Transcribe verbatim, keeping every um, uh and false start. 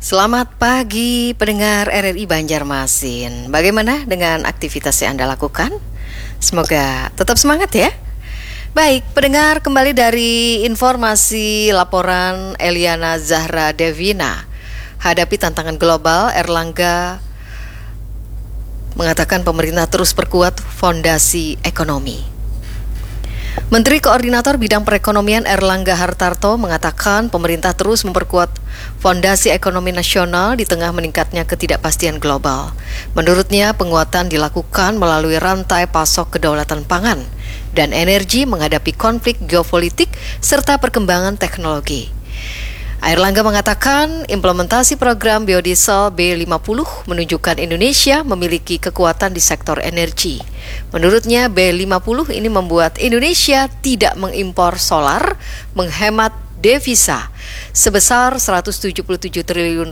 Selamat pagi pendengar R R I Banjarmasin. Bagaimana dengan aktivitas yang Anda lakukan? Semoga tetap semangat ya. Baik, pendengar, kembali dari informasi laporan Eliana Zahra Devina. Hadapi tantangan global, Erlangga mengatakan pemerintah terus perkuat fondasi ekonomi. Menteri Koordinator Bidang Perekonomian Erlangga Hartarto mengatakan pemerintah terus memperkuat fondasi ekonomi nasional di tengah meningkatnya ketidakpastian global. Menurutnya, penguatan dilakukan melalui rantai pasok kedaulatan pangan dan energi menghadapi konflik geopolitik serta perkembangan teknologi. Erlangga mengatakan implementasi program biodiesel B lima puluh menunjukkan Indonesia memiliki kekuatan di sektor energi. Menurutnya B lima puluh ini membuat Indonesia tidak mengimpor solar, menghemat devisa sebesar seratus tujuh puluh tujuh triliun